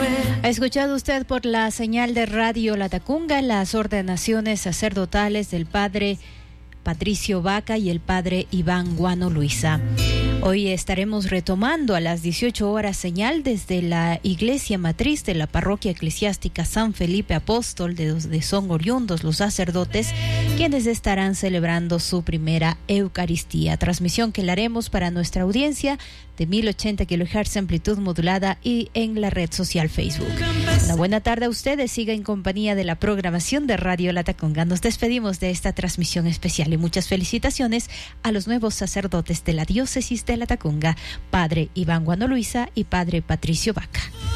Ha escuchado usted por la señal de Radio Latacunga las ordenaciones sacerdotales del padre Patricio Vaca y el padre Iván Guano Luisa. Hoy estaremos retomando a las 18 horas señal desde la iglesia matriz de la parroquia eclesiástica San Felipe Apóstol, de donde son oriundos los sacerdotes, quienes estarán celebrando su primera Eucaristía. Transmisión que la haremos para nuestra audiencia de 1080 kHz amplitud modulada y en la red social Facebook. Una buena tarde a ustedes. Siga en compañía de la programación de Radio Latacunga. Nos despedimos de esta transmisión especial y muchas felicitaciones a los nuevos sacerdotes de la diócesis de Latacunga, padre Iván Guano Luisa y padre Patricio Vaca.